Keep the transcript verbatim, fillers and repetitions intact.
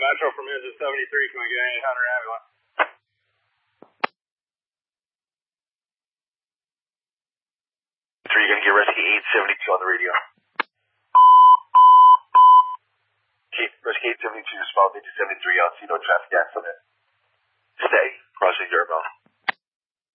Metro from Engine seventy-three. Can we get an eight hundred ambulance? Three, you're going to get rescue eight seventy-two on the radio. Okay, rescue eight seventy-two, small eight seventy-three on C, no traffic accident. Stay, crossing Durban.